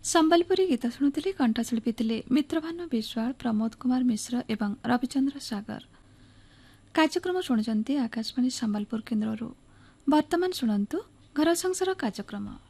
ସମ୍ବଲପୁରୀ ଗୀତ ଶୁଣୁଥିଲେ। କଣ୍ଠଶିଳ୍ପୀ ଥିଲେ ମିତ୍ରଭାନୁ ବିଶ୍ୱାଳ, ପ୍ରମୋଦ କୁମାର ମିଶ୍ର ଏବଂ ରବିଚନ୍ଦ୍ର ସାଗର। କାର୍ଯ୍ୟକ୍ରମ ଶୁଣୁଛନ୍ତି ଆକାଶବାଣୀ ସମ୍ବଲପୁର କେନ୍ଦ୍ରରୁ। ବର୍ତ୍ତମାନ ଶୁଣନ୍ତୁ ଘର ସଂସାର କାର୍ଯ୍ୟକ୍ରମ।